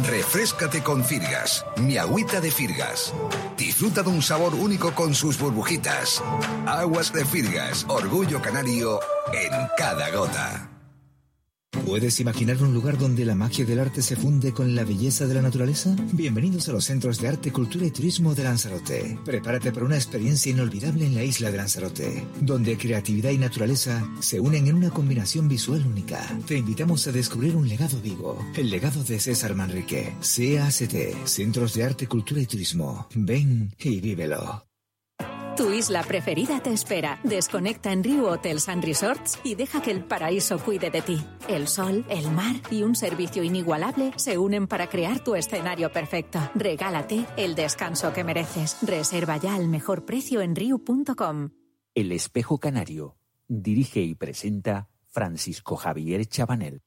Refréscate con Firgas, mi agüita de Firgas. Disfruta de un sabor único con sus burbujitas. Aguas de Firgas, orgullo canario en cada gota. ¿Puedes imaginar un lugar donde la magia del arte se funde con la belleza de la naturaleza? Bienvenidos a los Centros de Arte, Cultura y Turismo de Lanzarote. Prepárate para una experiencia inolvidable en la isla de Lanzarote, donde creatividad y naturaleza se unen en una combinación visual única. Te invitamos a descubrir un legado vivo, el legado de César Manrique. CACT, Centros de Arte, Cultura y Turismo. Ven y vívelo. Tu isla preferida te espera. Desconecta en Riu Hotels and Resorts y deja que el paraíso cuide de ti. El sol, el mar y un servicio inigualable se unen para crear tu escenario perfecto. Regálate el descanso que mereces. Reserva ya al mejor precio en riu.com. El Espejo Canario. Dirige y presenta Francisco Javier Chabanel.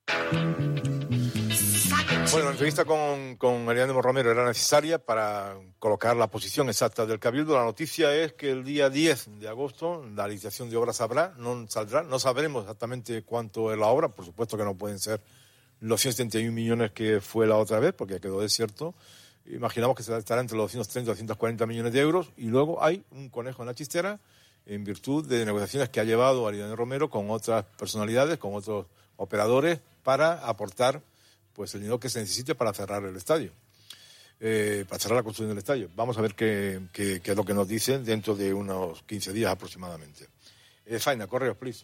Bueno, la entrevista con Mariano Romero era necesaria para colocar la posición exacta del Cabildo. La noticia es que el día 10 de agosto la licitación de obras saldrá. No sabremos exactamente cuánto es la obra. Por supuesto que no pueden ser los 171 millones que fue la otra vez, porque quedó desierto. Imaginamos que estará entre los 230 y 240 millones de euros. Y luego hay un conejo en la chistera en virtud de negociaciones que ha llevado Mariano Romero con otras personalidades, con otros operadores, para aportar pues el dinero que se necesite para cerrar el estadio, para cerrar la construcción del estadio. Vamos a ver qué es lo que nos dicen dentro de unos 15 días aproximadamente. Faina, correos, please.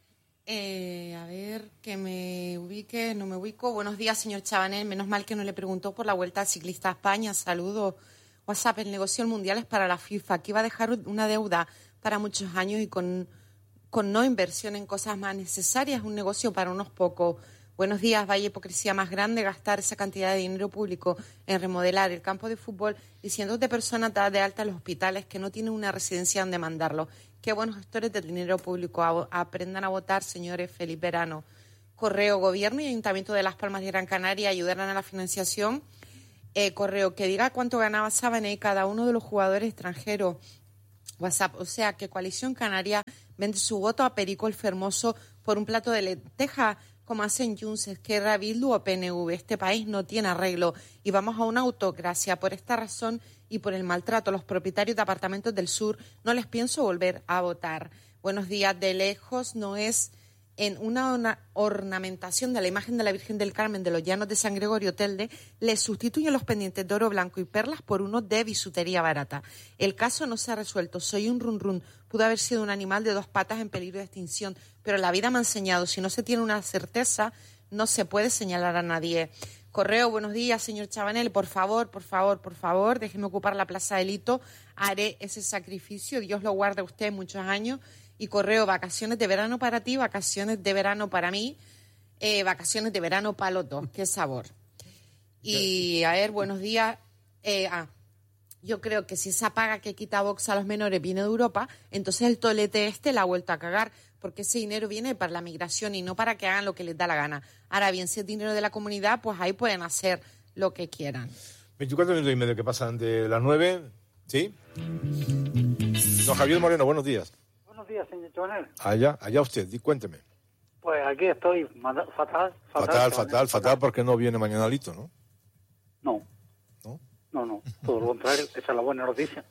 A ver, que me ubique, no me ubico. Buenos días, señor Chabanel. Menos mal que no le preguntó por la Vuelta al Ciclista a España. Saludos. WhatsApp, el negocio mundial es para la FIFA, que iba a dejar una deuda para muchos años y con no inversión en cosas más necesarias, un negocio para unos pocos. Buenos días, vaya hipocresía más grande gastar esa cantidad de dinero público en remodelar el campo de fútbol y cientos de personas dadas de alta en los hospitales que no tienen una residencia donde mandarlo. Qué buenos gestores del dinero público. Aprendan a votar, señores. Feliz verano. Correo, Gobierno y Ayuntamiento de Las Palmas de Gran Canaria ayudarán a la financiación. Correo, que diga cuánto ganaba Sabané y cada uno de los jugadores extranjeros. WhatsApp, o sea, que Coalición Canaria vende su voto a Perico el Fermoso por un plato de lenteja, como hacen Junts, Esquerra, Bildu o PNV. Este país no tiene arreglo y vamos a una autocracia. Por esta razón y por el maltrato a los propietarios de apartamentos del sur, no les pienso volver a votar. Buenos días. De lejos no es en una ornamentación de la imagen de la Virgen del Carmen de los Llanos de San Gregorio Telde, le sustituyen los pendientes de oro blanco y perlas por unos de bisutería barata. El caso no se ha resuelto. Soy un run. Pudo haber sido un animal de 2 patas en peligro de extinción, pero la vida me ha enseñado, si no se tiene una certeza, no se puede señalar a nadie. Correo, buenos días, señor Chabanel. Por favor, déjeme ocupar la Plaza del Hito. Haré ese sacrificio. Dios lo guarde a usted muchos años. Y correo, vacaciones de verano para ti, vacaciones de verano para mí, vacaciones de verano para los dos. Qué sabor. Y a ver, buenos días. Yo creo que si esa paga que quita Vox a los menores viene de Europa, entonces el tolete la ha vuelto a cagar, porque ese dinero viene para la migración y no para que hagan lo que les da la gana. Ahora bien, si es dinero de la comunidad, pues ahí pueden hacer lo que quieran. 24 minutos y medio que pasan de las 9, ¿sí? Don Javier Moreno, buenos días. Buenos días, señor Chabanel. Allá usted, cuénteme. Pues aquí estoy, fatal, porque no viene mañana Lito, ¿no? No, todo lo contrario, esa es la buena noticia.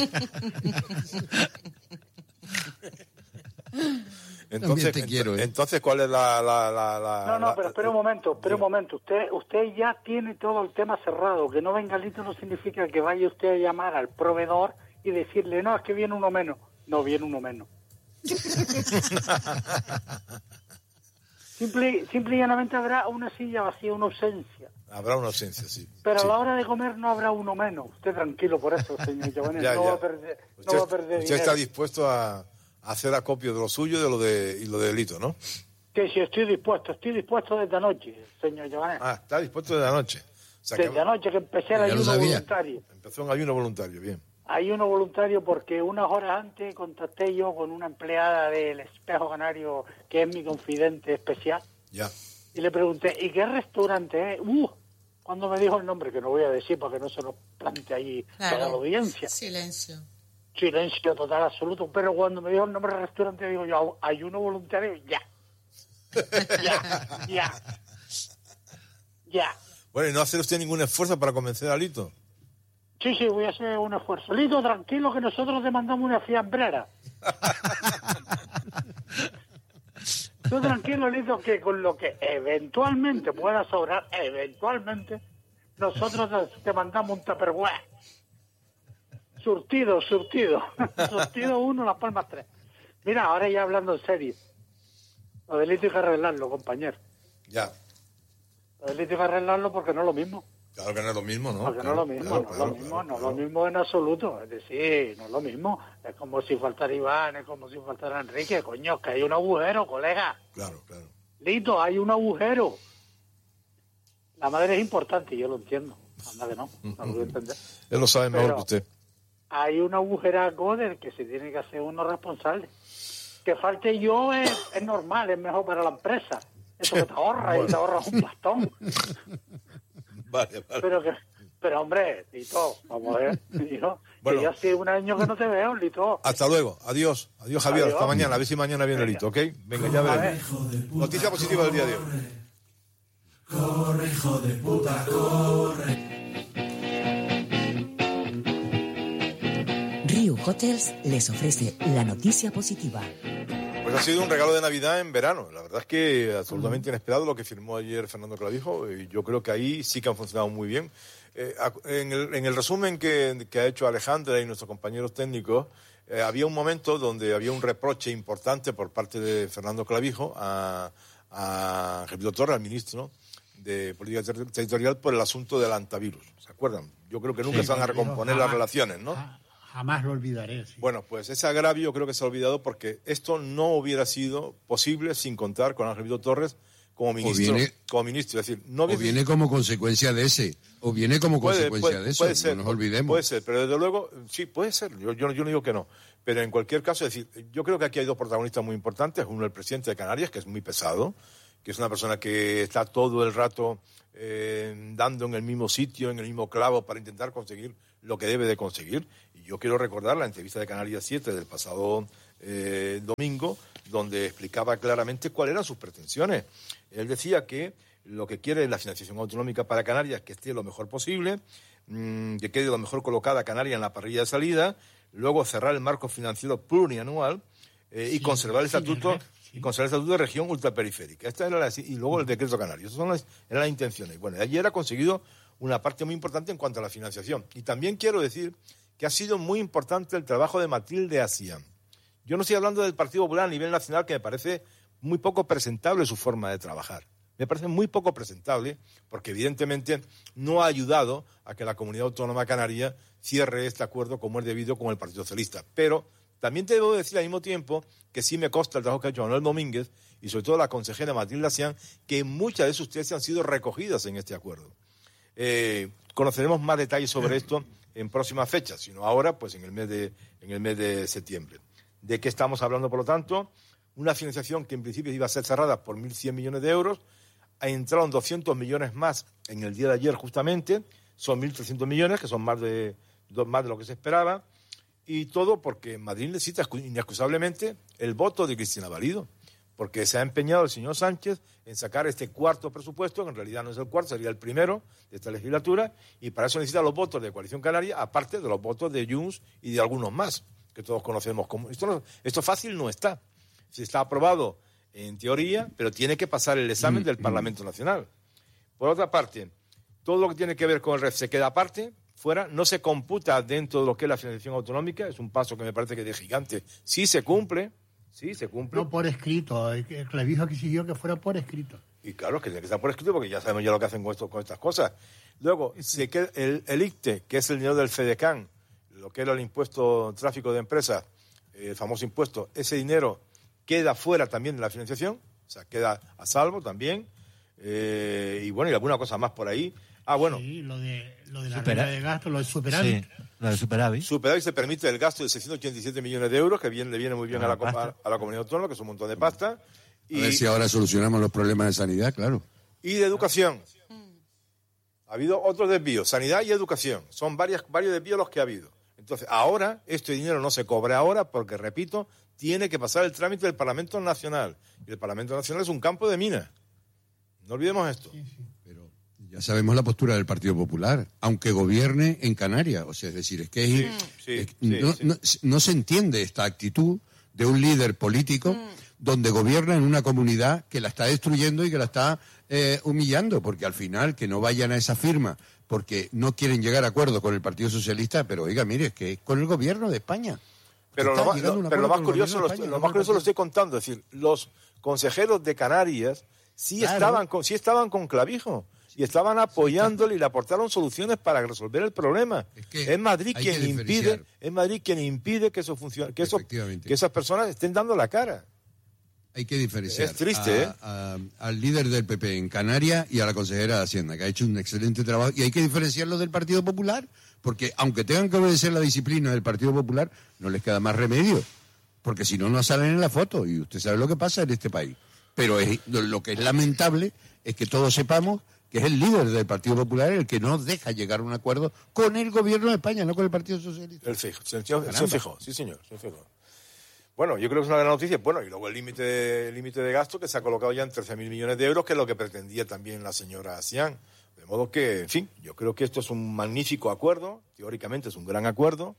Entonces, ¿cuál es la... No, pero espera un momento. Usted ya tiene todo el tema cerrado. Que no venga Lito no significa que vaya usted a llamar al proveedor y decirle, no, es que viene uno menos. No, viene uno menos. Simple y llanamente habrá una silla vacía, una ausencia. Habrá una ausencia, sí. Pero sí. A la hora de comer no habrá uno menos. Usted tranquilo por eso, señor Chabanel. No va a perder usted está dispuesto a hacer acopio de lo suyo y lo de Lito, ¿no? Sí, estoy dispuesto desde anoche, señor Chabanel. Está dispuesto desde anoche. O sea, desde anoche que empecé el ayuno voluntario. Empezó un ayuno voluntario, bien. Ayuno voluntario porque unas horas antes contacté yo con una empleada del Espejo Canario, que es mi confidente especial. Ya. Y le pregunté, ¿y qué restaurante es? Cuando me dijo el nombre, que no voy a decir para que no se nos plante ahí toda la audiencia. Silencio total, absoluto. Pero cuando me dijo el nombre del restaurante, digo yo, ayuno voluntario, ya. Bueno, ¿y no hacer usted ningún esfuerzo para convencer a Lito? Sí, voy a hacer un esfuerzo. Lito, tranquilo, que nosotros te mandamos una fiambrera. Tú tranquilo, Lito, que con lo que eventualmente pueda sobrar, nosotros te mandamos un Tupperware. Surtido. Surtido 1, Las Palmas 3. Mira, ahora ya hablando en serio. Lo de Lito hay que arreglarlo, compañero. Ya. Lo de Lito hay que arreglarlo porque no es lo mismo. Claro que no es lo mismo, ¿no? Porque no es lo mismo, no es lo mismo en absoluto. Es decir, no es lo mismo. Es como si faltara Iván, es como si faltara Enrique. Coño, que hay un agujero, colega. Claro. Lito, hay un agujero. La madre es importante, yo lo entiendo. Anda que no lo voy a entender. Él lo sabe mejor Pero que usted. hay un agujeraco del que se tiene que hacer uno responsable. Que falte yo es normal, es mejor para la empresa. Eso que te ahorras y te ahorras un bastón. Vale. Pero hombre, Lito, vamos a ver, hijo, Bueno. que ya hace un año que no te veo, Lito. Hasta luego. Adiós, Javier. Adiós. Hasta mañana. A ver si mañana viene Lito, ¿ok? Venga, ya veremos. Noticia positiva del día de hoy. Corre, hijo de puta, corre. Riu Hotels les ofrece la noticia positiva. Pues ha sido un regalo de Navidad en verano. La verdad es que absolutamente inesperado lo que firmó ayer Fernando Clavijo. Y yo creo que ahí sí que han funcionado muy bien. En el resumen que ha hecho Alejandra y nuestros compañeros técnicos, había un momento donde había un reproche importante por parte de Fernando Clavijo a Ángel Torres, al ministro de Política Territorial, por el asunto del antivirus. ¿Se acuerdan? Yo creo que nunca se van a recomponer las relaciones, ¿no? Jamás lo olvidaré. Sí. Bueno, pues ese agravio creo que se ha olvidado porque esto no hubiera sido posible sin contar con Ángel Torres como ministro. Es decir, no viene como consecuencia de ese. O viene como consecuencia de eso. Puede ser, no nos olvidemos. Puede ser, pero desde luego, sí, puede ser. Yo no digo que no. Pero en cualquier caso, es decir, yo creo que aquí hay dos protagonistas muy importantes. Uno, el presidente de Canarias, que es muy pesado, que es una persona que está todo el rato dando en el mismo sitio, en el mismo clavo, para intentar conseguir lo que debe de conseguir. Y yo quiero recordar la entrevista de Canarias 7 del pasado domingo, donde explicaba claramente cuáles eran sus pretensiones. Él decía que lo que quiere es la financiación autonómica para Canarias, que esté lo mejor posible, que quede lo mejor colocada Canarias en la parrilla de salida, luego cerrar el marco financiero plurianual y conservar el estatuto de región ultraperiférica. Esta era y luego el decreto canario. Esas eran las intenciones. Bueno, ayer ha conseguido una parte muy importante en cuanto a la financiación. Y también quiero decir que ha sido muy importante el trabajo de Matilde Asián. Yo no estoy hablando del Partido Popular a nivel nacional, que me parece muy poco presentable su forma de trabajar. Me parece muy poco presentable porque evidentemente no ha ayudado a que la comunidad autónoma canaria cierre este acuerdo como es debido con el Partido Socialista. Pero también te debo decir al mismo tiempo que sí me consta el trabajo que ha hecho Manuel Domínguez y sobre todo la consejera Matilde Asián, que muchas de sus tesis han sido recogidas en este acuerdo. Conoceremos más detalles sobre esto en próximas fechas, sino ahora, pues en el mes de septiembre. ¿De qué estamos hablando, por lo tanto? Una financiación que en principio iba a ser cerrada por 1.100 millones de euros. Entraron 200 millones más en el día de ayer justamente. Son 1.300 millones, que son más de lo que se esperaba. Y todo porque Madrid necesita inexcusablemente el voto de Cristina Valido, porque se ha empeñado el señor Sánchez en sacar este cuarto presupuesto, que en realidad no es el cuarto, sería el primero de esta legislatura, y para eso necesita los votos de Coalición Canaria, aparte de los votos de Junts y de algunos más, que todos conocemos como... Esto fácil no está. Se está aprobado en teoría, pero tiene que pasar el examen del Parlamento Nacional. Por otra parte, todo lo que tiene que ver con el REF se queda aparte, fuera, no se computa dentro de lo que es la financiación autonómica, es un paso que me parece que es de gigante. Sí se cumple. No por escrito, el Clavijo exigió que fuera por escrito. Y claro, es que tiene que estar por escrito porque ya sabemos ya lo que hacen con estas cosas. Luego, se queda el ICTE, que es el dinero del FEDECAN, lo que era el impuesto tráfico de empresas, el famoso impuesto, ese dinero queda fuera también de la financiación, o sea, queda a salvo también. Y bueno, y alguna cosa más por ahí. Sí, lo de la regla de gasto, lo de superávit. Sí, lo de superávit. Superávit se permite el gasto de 687 millones de euros, que le viene muy bien a la comunidad autónoma, que es un montón de pasta. A ver si ahora solucionamos los problemas de sanidad, claro. Y de educación. Ha habido otros desvíos, sanidad y educación. Son varios desvíos los que ha habido. Entonces, ahora, este dinero no se cobra ahora porque, repito, tiene que pasar el trámite del Parlamento Nacional. Y el Parlamento Nacional es un campo de minas. No olvidemos esto. Pero Ya sabemos la postura del Partido Popular, aunque gobierne en Canarias. O sea, es decir, es que no se entiende esta actitud de un líder político donde gobierna en una comunidad que la está destruyendo y que la está humillando, porque al final que no vayan a esa firma porque no quieren llegar a acuerdo con el Partido Socialista, pero oiga, mire, es que es con el gobierno de España. Pero lo más curioso lo estoy contando, es decir, los consejeros de Canarias sí estaban con Clavijo y estaban apoyándole y le aportaron soluciones para resolver el problema. Es Madrid quien impide que eso funcione, que esas personas estén dando la cara. Hay que diferenciar es triste, al líder del PP en Canarias y a la consejera de Hacienda, que ha hecho un excelente trabajo, y hay que diferenciarlo del Partido Popular, porque aunque tengan que obedecer la disciplina del Partido Popular, no les queda más remedio, porque si no, no salen en la foto, y usted sabe lo que pasa en este país. Pero lo que es lamentable es que todos sepamos que es el líder del Partido Popular el que no deja llegar a un acuerdo con el gobierno de España, no con el Partido Socialista. Se fijó, sí señor, se fijó. Bueno, yo creo que es una gran noticia. Bueno, y luego el límite de gasto que se ha colocado ya en 13.000 millones de euros, que es lo que pretendía también la señora Asián. De modo que, en fin, yo creo que esto es un magnífico acuerdo, teóricamente es un gran acuerdo,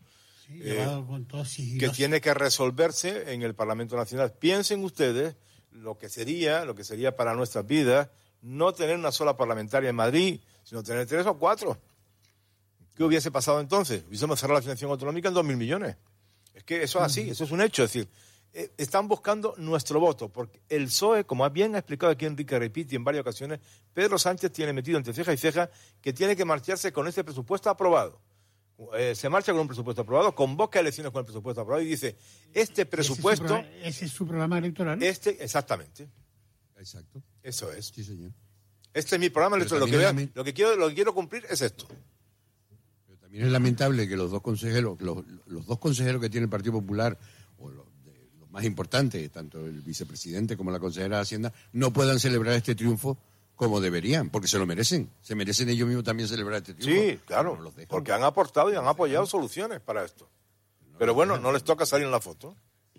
que tiene que resolverse en el Parlamento Nacional. Piensen ustedes lo que sería para nuestras vidas no tener una sola parlamentaria en Madrid, sino tener 3 o 4. ¿Qué hubiese pasado entonces? Hubiésemos cerrado la financiación autonómica en 2.000 millones. Es que eso es así, eso es un hecho. Es decir, están buscando nuestro voto, porque el PSOE, como bien ha explicado aquí Enrique Repiti en varias ocasiones, Pedro Sánchez tiene metido entre ceja y ceja que tiene que marcharse con este presupuesto aprobado. Se marcha con un presupuesto aprobado, convoca elecciones con el presupuesto aprobado y dice, este presupuesto... ¿Ese es su programa electoral? Exactamente. Exacto. Eso es. Sí, señor. este es mi programa electoral. Lo que quiero cumplir es esto. También es lamentable que los dos consejeros que tiene el Partido Popular, o los más importantes, tanto el vicepresidente como la consejera de Hacienda, no puedan celebrar este triunfo como deberían, porque se lo merecen. Se merecen ellos mismos también celebrar este triunfo. Sí, claro, porque han aportado y han apoyado soluciones para esto. Pero bueno, no les toca salir en la foto.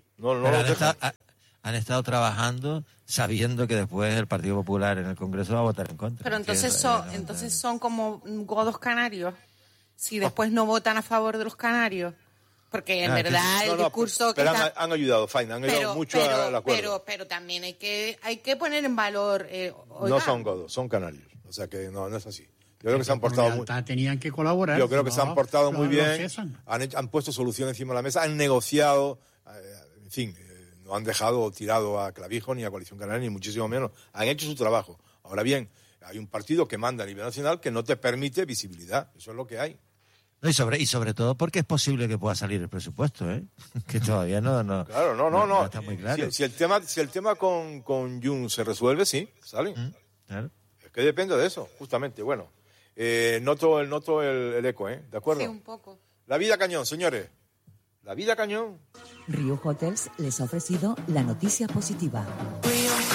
Han estado trabajando sabiendo que después el Partido Popular en el Congreso va a votar en contra. Pero entonces son como godos canarios. Si después no votan a favor de los canarios. Porque en verdad el discurso... Pero han ayudado, Faina, han ayudado mucho al acuerdo. Pero también hay que poner en valor... no son godos, son canarios. O sea que no es así. Yo creo que se han portado muy bien. Tenían que colaborar. Yo creo que se han portado muy bien. Han puesto soluciones encima de la mesa, han negociado, en fin, no han dejado tirado a Clavijo ni a Coalición Canaria, ni muchísimo menos. Han hecho su trabajo. Ahora bien, hay un partido que manda a nivel nacional que no te permite visibilidad. Eso es lo que hay. No, y sobre todo porque es posible que pueda salir el presupuesto, ¿eh? Que todavía no. Claro, no. Está muy claro. Si el tema con Junts se resuelve, sí, salen. Claro. Es que depende de eso, justamente. Bueno, noto el eco, ¿eh? ¿De acuerdo? Sí, un poco. La vida cañón, señores. La vida cañón. Riu Hotels les ha ofrecido la noticia positiva.